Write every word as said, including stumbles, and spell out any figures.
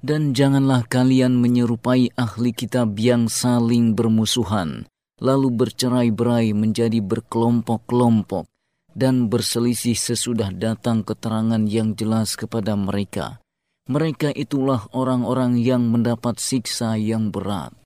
Dan janganlah kalian menyerupai ahli kitab yang saling bermusuhan, lalu bercerai-berai menjadi berkelompok-kelompok, dan berselisih sesudah datang keterangan yang jelas kepada mereka. Mereka itulah orang-orang yang mendapat siksa yang berat.